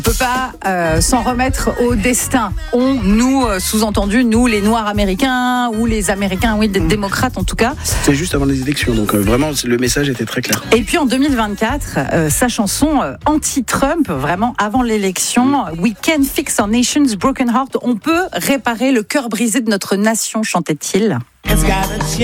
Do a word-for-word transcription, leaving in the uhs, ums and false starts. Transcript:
On ne peut pas euh, s'en remettre au destin. On, nous, euh, sous-entendu, nous, les Noirs américains ou les Américains, oui, des démocrates en tout cas. C'est juste avant les élections, donc euh, vraiment, le message était très clair. Et puis en deux mille vingt-quatre, euh, sa chanson euh, anti-Trump, vraiment avant l'élection, We Can Fix Our Nation's Broken Heart, on peut réparer le cœur brisé de notre nation, chantait-il.